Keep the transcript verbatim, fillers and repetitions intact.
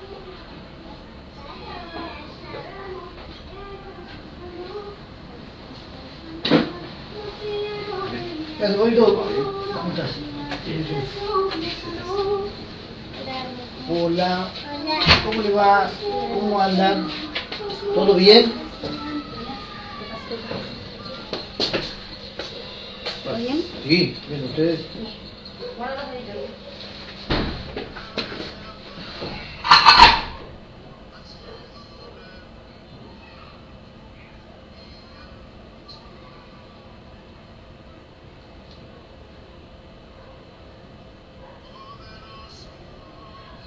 ¿Qué haces, bonito? ¿Cómo estás? Hola. ¿Cómo le va? ¿Cómo andan? ¿Todo bien? ¿Todo bien? Sí, bien, ¿ustedes? Guarda los deditos.